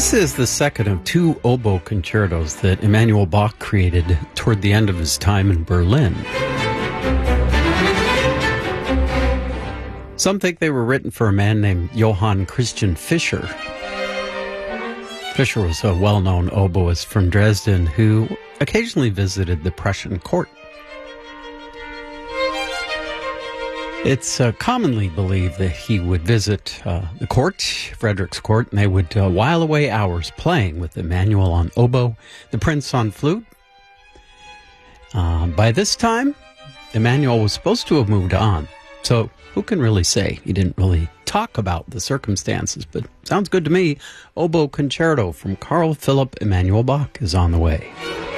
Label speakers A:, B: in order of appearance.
A: This is the second of two oboe concertos that Emanuel Bach created toward the end of his time in Berlin. Some think they were written for a man named Johann Christian Fischer. Fischer was a well-known oboist from Dresden who occasionally visited the Prussian court. It's commonly believed that he would visit the court, Frederick's court, and they would while away hours playing with Emanuel on oboe, the prince on flute. By this time, Emanuel was supposed to have moved on, so who can really say? He didn't really talk about the circumstances, but sounds good to me. Oboe Concerto from Carl Philipp Emanuel Bach is on the way.